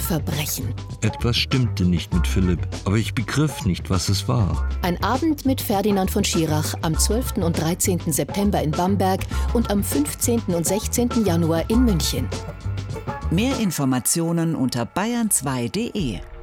Verbrechen. Etwas stimmte nicht mit Philipp, aber ich begriff nicht, was es war. Ein Abend mit Ferdinand von Schirach am 12. und 13. September in Bamberg und am 15. und 16. Januar in München. Mehr Informationen unter bayern2.de